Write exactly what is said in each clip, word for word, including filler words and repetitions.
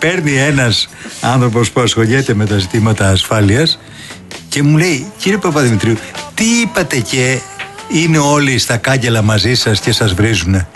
παίρνει ένας άνθρωπος που ασχολιέται με τα ζητήματα ασφάλειας και μου λέει, κύριε Παπαδημητρίου, τι είπατε και είναι όλοι στα κάγκελα μαζί σας και σας βρίζουνε?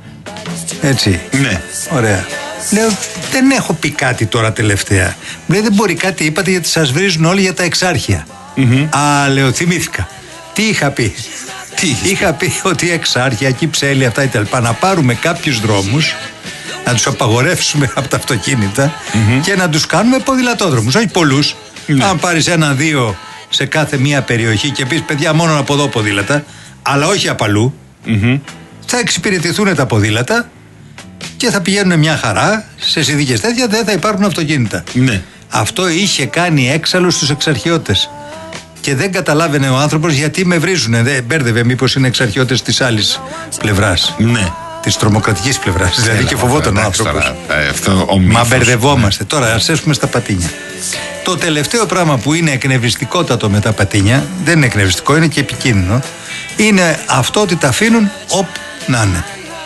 Έτσι. Ναι. Ωραία. Λέω, δεν έχω πει κάτι τώρα τελευταία. Μου λέει, δεν μπορεί, κάτι είπατε γιατί σας βρίζουν όλοι για τα εξάρχεια. Mm-hmm. Α, λέω, θυμήθηκα. Τι είχα πει? Τι είχα πει? Ότι εξάρχεια, Κυψέλη, αυτά κτλ. Να πάρουμε κάποιους δρόμους, να τους απαγορεύσουμε από τα αυτοκίνητα mm-hmm. και να τους κάνουμε ποδηλατόδρομους. Όχι πολλούς. Mm-hmm. Αν πάρεις ένα-δύο σε κάθε μία περιοχή και πεις, παιδιά, μόνο από εδώ ποδήλατα, αλλά όχι απ' αλλού, mm-hmm. θα εξυπηρετηθούν τα ποδήλατα και θα πηγαίνουν μια χαρά. Σε συνθήκες τέτοια δεν θα υπάρχουν αυτοκίνητα. Ναι. Αυτό είχε κάνει έξαλλο στους εξαρχιώτες. Και δεν καταλάβαινε ο άνθρωπος γιατί με βρίζουνε. Δεν μπέρδευε, μήπως είναι εξαρχιώτες της άλλης πλευράς. Ναι. Της τρομοκρατικής πλευράς. Έλα, δηλαδή και φοβόταν ο άνθρωπος. Μα μπερδευόμαστε. Ναι. Τώρα ας έρθουμε στα πατίνια. Το τελευταίο πράγμα που είναι εκνευριστικότατο με τα πατίνια, δεν είναι εκνευριστικό, είναι και επικίνδυνο, είναι αυτό ότι τα αφήνουν όπου να είναι.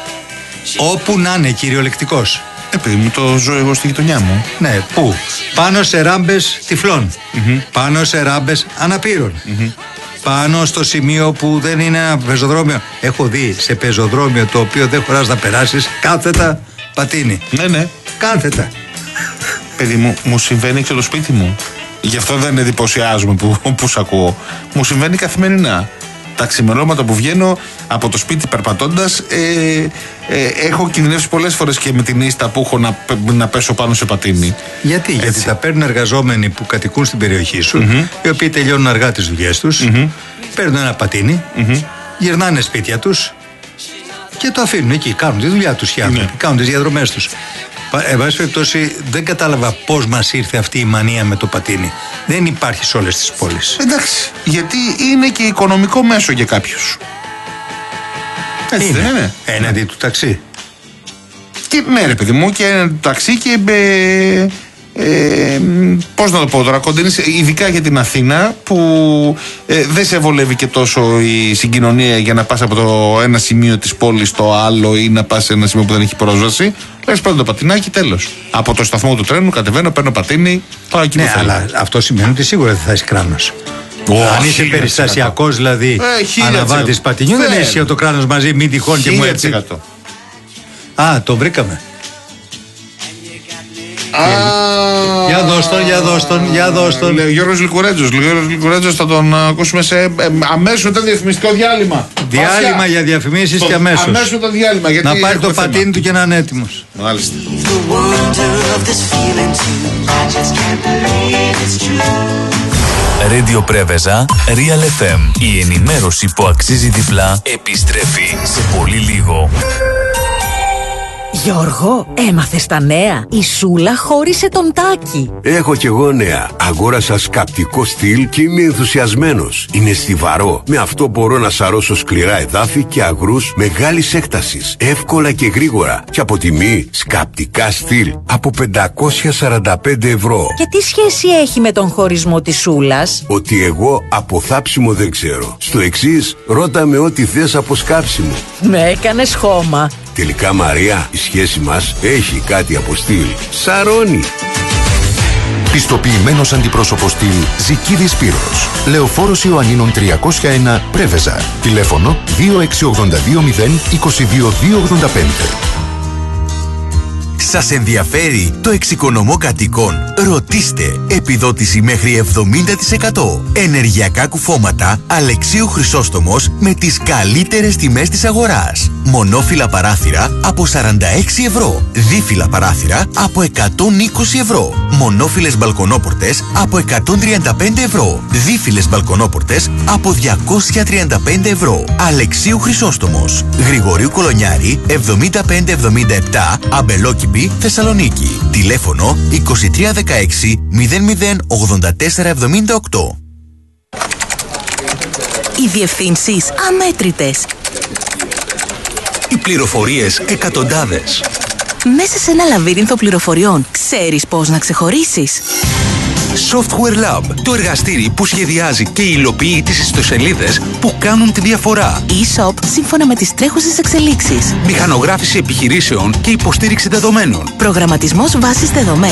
Όπου να είναι, κυριολεκτικός. Επειδή μου το ζω εγώ στη γειτονιά μου. Ναι, πού? Πάνω σε ράμπες τυφλών. Mm-hmm. Πάνω σε ράμπες αναπήρων. Mm-hmm. Πάνω στο σημείο που δεν είναι ένα πεζοδρόμιο. Έχω δει σε πεζοδρόμιο το οποίο δεν χωράς να περάσεις, κάθετα πατίνι. Ναι, ναι. Κάθετα. Παιδί μου, μου συμβαίνει και το σπίτι μου. Γι' αυτό δεν εντυπωσιάζομαι που, που σ' ακούω. Μου συμβαίνει καθημερινά. Τα ξημερώματα που βγαίνω από το σπίτι περπατώντας, ε, ε, έχω κινδυνεύσει πολλές φορές και με την ίστα που έχω να, να πέσω πάνω σε πατίνι. Γιατί? Έτσι. Γιατί τα παίρνουν εργαζόμενοι που κατοικούν στην περιοχή σου, mm-hmm. οι οποίοι τελειώνουν αργά τις δουλειές τους, mm-hmm. παίρνουν ένα πατίνι, mm-hmm. γυρνάνε σπίτια τους και το αφήνουν εκεί. Κάνουν τη δουλειά τους, mm-hmm. κάνουν τις διαδρομές τους. Εν πάση περιπτώσει, δεν κατάλαβα πώς μας ήρθε αυτή η μανία με το πατίνι. Δεν υπάρχει σε όλες τις πόλεις. Εντάξει, γιατί είναι και οικονομικό μέσο για κάποιους. Έτσι είναι. Δεν είναι. Έναντι του ταξί. Και, ναι, ρε παιδί μου, και έναντι του ταξί και. Ε, ε, πώς να το πω τώρα, κοντινής, ειδικά για την Αθήνα που ε, δεν σε βολεύει και τόσο η συγκοινωνία για να πας από το ένα σημείο της πόλης στο άλλο ή να πας σε ένα σημείο που δεν έχει πρόσβαση. Λες παίρνω το πατινάκι, τέλος. Από το σταθμό του τρένου κατεβαίνω, παίρνω πατίνι, πάω εκεί. Ναι, αλλά αυτό σημαίνει ότι σίγουρα δεν θα είσαι κράνος. Oh, αν είσαι περιστασιακός, δηλαδή ε, αναβάτης πατινιού, δεν έχει το κράνος μαζί, μην τυχόν και μου έτσι. Α, το βρήκαμε. Ah, για δώσ' τον, για δώσ' τον, για δώσ' τον. Γιώργος Λικουρέτζος, Γιώργος Λικουρέτζος, θα τον ακούσουμε σε ε, αμέσως μετά διαφημιστικό διάλειμμα. Διάλειμμα Βάσια. Για διαφημίσεις το, και αμέσως. Αμέσως το διάλειμμα. Γιατί να πάρει το πατίνι του και να είναι έτοιμος. Μάλιστα. Radio Πρέβεζα, Real εφ εμ. Η ενημέρωση που αξίζει διπλά επιστρέφει σε πολύ λίγο. Γιώργο, έμαθες τα νέα? Η Σούλα χώρισε τον Τάκη. Έχω κι εγώ νέα. Αγόρασα σκαπτικό στυλ και είμαι ενθουσιασμένος. Είναι στιβαρό. Με αυτό μπορώ να σαρώσω σκληρά εδάφη και αγρούς μεγάλης έκτασης. Εύκολα και γρήγορα. Και από τιμή σκαπτικά στυλ από πεντακόσια σαράντα πέντε ευρώ. Και τι σχέση έχει με τον χωρισμό της Σούλας? Ότι εγώ από θάψιμο δεν ξέρω. Στο εξής, ρώτα με ό,τι θες από σκάψιμο. Με έκανες χώμα. Τελικά, Μαρία, η σχέση μας έχει κάτι από στυλ. Σαρώνει. Πιστοποιημένος αντιπρόσωπος στυλ Ζικίδης Σπύρος. Λεωφόρος Ιωαννίνων τριακόσια ένα Πρέβεζα. Τηλέφωνο δύο έξι ογδόντα δύο μηδέν είκοσι δύο δύο ογδόντα πέντε. Σας ενδιαφέρει το εξοικονομώ κατοίκων? Ρωτήστε. Επιδότηση μέχρι εβδομήντα τοις εκατό. Ενεργειακά κουφώματα Αλεξίου Χρυσόστομος με τις καλύτερες τιμές της αγοράς. Μονόφυλλα παράθυρα από σαράντα έξι ευρώ. Δίφυλλα παράθυρα από εκατόν είκοσι ευρώ. Μονόφυλλες μπαλκονόπορτες από εκατόν τριάντα πέντε ευρώ. Δίφυλλες μπαλκονόπορτες από διακόσια τριάντα πέντε ευρώ. Αλεξίου Χρυσόστομος. Γρηγορίου Κολονιάρη εβδομήντα πέντε εβδομήντα επτά Αμπελόκηπη Θεσσαλονίκη. Τηλέφωνο είκοσι τρία δεκαέξι μηδέν μηδέν ογδόντα τέσσερα εβδομήντα οκτώ. Οι διευθύνσεις αμέτρητες. Οι πληροφορίες εκατοντάδες. Μέσα σε ένα λαβύρινθο πληροφοριών, ξέρεις πώς να ξεχωρίσεις? Software Lab, το εργαστήρι που σχεδιάζει και υλοποιεί τις ιστοσελίδες που κάνουν τη διαφορά. E-shop σύμφωνα με τις τρέχουσες εξελίξεις. Μηχανογράφηση επιχειρήσεων και υποστήριξη δεδομένων. Προγραμματισμός βάσης δεδομένων.